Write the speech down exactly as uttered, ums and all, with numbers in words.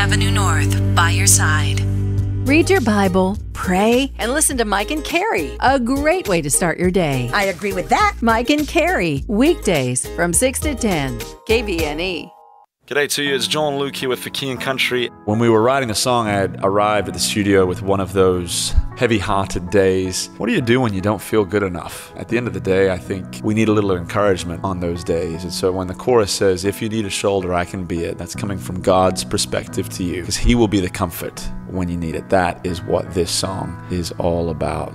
Avenue North, by your side. Read your Bible, pray, and listen to Mike and Carrie. A great way to start your day. I agree with that. Mike and Carrie, weekdays from six to ten, K B N E. G'day to you, it's John Luke here with For King and Country. When we were writing the song, I had arrived at the studio with one of those heavy-hearted days. What do you do when you don't feel good enough? At the end of the day, I think we need a little encouragement on those days. And so when the chorus says, if you need a shoulder, I can be it, that's coming from God's perspective to you, because He will be the comfort when you need it. That is what this song is all about.